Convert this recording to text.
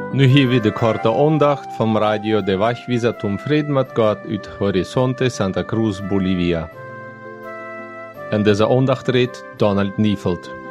Nu hier weer de korte aandacht van Radio de Wachwieser zum Frieden mit Gott uit Horizonte Santa Cruz, Bolivia. En deze aandacht redt Donald Niefeld.